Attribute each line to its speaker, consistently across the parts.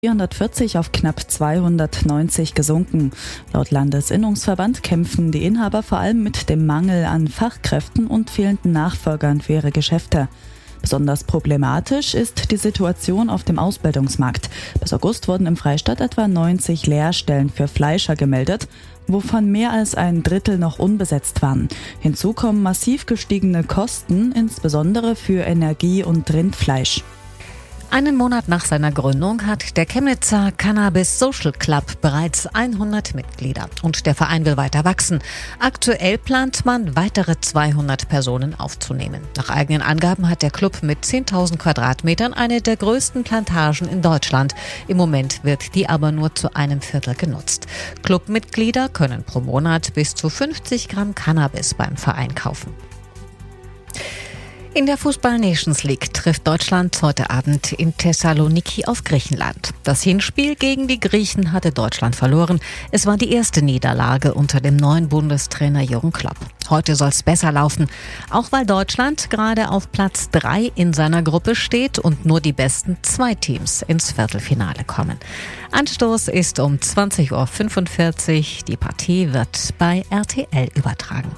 Speaker 1: 440 auf knapp 290 gesunken. Laut Landesinnungsverband kämpfen die Inhaber vor allem mit dem Mangel an Fachkräften und fehlenden Nachfolgern für ihre Geschäfte. Besonders problematisch ist die Situation auf dem Ausbildungsmarkt. Bis August wurden im Freistaat etwa 90 Lehrstellen für Fleischer gemeldet, wovon mehr als ein Drittel noch unbesetzt waren. Hinzu kommen massiv gestiegene Kosten, insbesondere für Energie und Rindfleisch.
Speaker 2: Einen Monat nach seiner Gründung hat der Chemnitzer Cannabis Social Club bereits 100 Mitglieder und der Verein will weiter wachsen. Aktuell plant man, weitere 200 Personen aufzunehmen. Nach eigenen Angaben hat der Club mit 10.000 Quadratmetern eine der größten Plantagen in Deutschland. Im Moment wird die aber nur zu einem Viertel genutzt. Clubmitglieder können pro Monat bis zu 50 Gramm Cannabis beim Verein kaufen. In der Fußball-Nations League trifft Deutschland heute Abend in Thessaloniki auf Griechenland. Das Hinspiel gegen die Griechen hatte Deutschland verloren. Es war die erste Niederlage unter dem neuen Bundestrainer Jürgen Klopp. Heute soll es besser laufen, auch weil Deutschland gerade auf Platz 3 in seiner Gruppe steht und nur die besten 2 Teams ins Viertelfinale kommen. Anstoß ist um 20.45 Uhr. Die Partie wird bei RTL übertragen.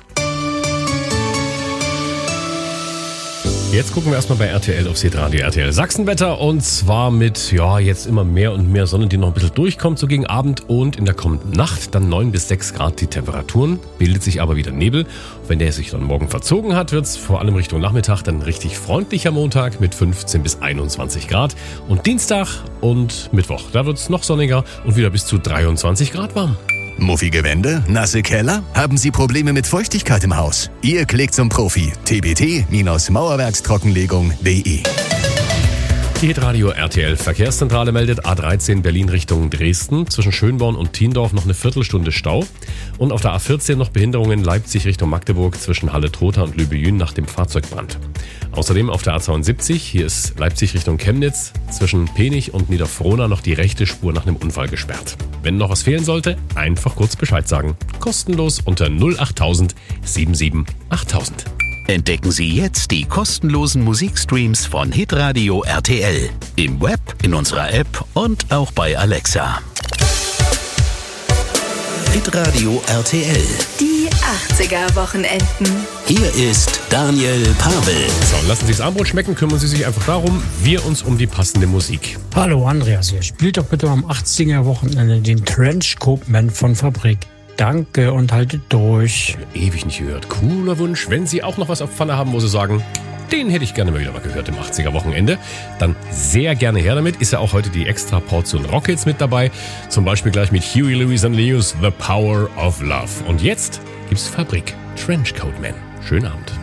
Speaker 3: Jetzt gucken wir erstmal bei RTL aufs Hitradio RTL Sachsenwetter und zwar mit, jetzt immer mehr und mehr Sonne, die noch ein bisschen durchkommt, so gegen Abend und in der kommenden Nacht dann 9 bis 6 Grad die Temperaturen, bildet sich aber wieder Nebel. Wenn der sich dann morgen verzogen hat, wird es vor allem Richtung Nachmittag dann richtig freundlicher Montag mit 15 bis 21 Grad und Dienstag und Mittwoch, da wird es noch sonniger und wieder bis zu 23 Grad warm.
Speaker 4: Muffige Wände? Nasse Keller? Haben Sie Probleme mit Feuchtigkeit im Haus? Ihr klickt zum Profi. tbt-mauerwerkstrockenlegung.de.
Speaker 3: Die Hitradio RTL Verkehrszentrale meldet A13 Berlin Richtung Dresden. Zwischen Schönborn und Thiendorf noch eine Viertelstunde Stau. Und auf der A14 noch Behinderungen Leipzig Richtung Magdeburg zwischen Halle-Trotha und Lübejün nach dem Fahrzeugbrand. Außerdem auf der A72, hier ist Leipzig Richtung Chemnitz, zwischen Penich und Niederfrohna noch die rechte Spur nach einem Unfall gesperrt. Wenn noch was fehlen sollte, einfach kurz Bescheid sagen. Kostenlos unter 08000 77 8000.
Speaker 5: Entdecken Sie jetzt die kostenlosen Musikstreams von Hitradio RTL. Im Web, in unserer App und auch bei Alexa. Hitradio RTL.
Speaker 6: Die 80er-Wochenenden.
Speaker 5: Hier ist Daniel Pavel.
Speaker 3: So, lassen Sie das Armbrot schmecken, kümmern Sie sich einfach darum, wir uns um die passende Musik.
Speaker 7: Hallo Andreas hier. Spielt doch bitte am 80er-Wochenende den Trenchcoat Man von Fabrik. Danke und haltet durch.
Speaker 3: Ewig nicht gehört. Cooler Wunsch. Wenn Sie auch noch was auf Pfanne haben, wo Sie sagen, den hätte ich gerne mal wieder gehört im 80er-Wochenende, dann sehr gerne her damit. Ist ja auch heute die extra Portion Rockets mit dabei. Zum Beispiel gleich mit Huey Lewis and News, The Power of Love. Und jetzt gibt's Fabrik, Trenchcoat Man. Schönen Abend.